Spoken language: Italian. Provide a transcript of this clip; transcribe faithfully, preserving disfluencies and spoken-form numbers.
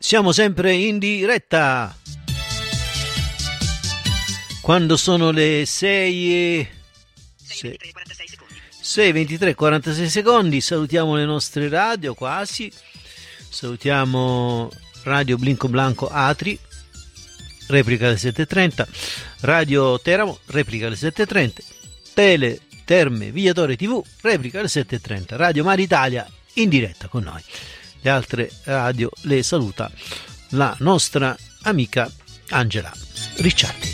Siamo sempre in diretta. Quando sono le sei e sei e ventitré e quarantasei secondi, salutiamo le nostre radio quasi. Salutiamo Radio Blinco Blanco Atri, replica alle sette e trenta, Radio Teramo, replica alle sette e trenta, Tele Terme Vigliatore tivù, replica alle sette e trenta, Radio Mar Italia in diretta con noi. Le altre radio le saluta la nostra amica Angela Ricciardi.